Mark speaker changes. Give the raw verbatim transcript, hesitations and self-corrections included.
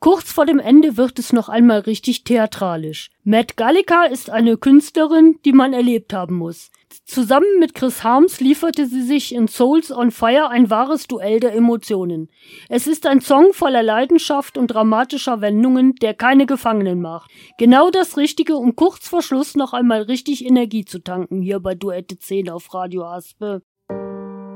Speaker 1: Kurz vor dem Ende wird es noch einmal richtig theatralisch. Matt Gallica ist eine Künstlerin, die man erlebt haben muss. Zusammen mit Chris Harms lieferte sie sich in Souls on Fire ein wahres Duell der Emotionen. Es ist ein Song voller Leidenschaft und dramatischer Wendungen, der keine Gefangenen macht. Genau das Richtige, um kurz vor Schluss noch einmal richtig Energie zu tanken, hier bei Duette zehn auf Radio Aspe.